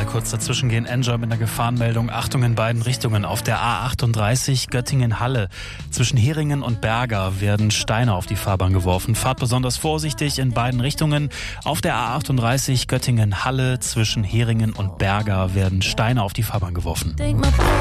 kurz dazwischen gehen. Enjoy mit einer Gefahrenmeldung. Achtung in beiden Richtungen. Auf der A38 Göttingen-Halle zwischen Heringen und Berger werden Steine auf die Fahrbahn geworfen. Fahrt besonders vorsichtig in beiden Richtungen. Auf der A38 Göttingen-Halle zwischen Heringen und Berger werden Steine auf die Fahrbahn geworfen.